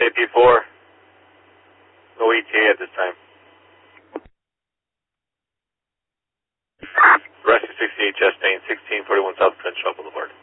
AP4. No ETA at this time. Rescue 68 Chastain, 1641 South Crenshaw Boulevard.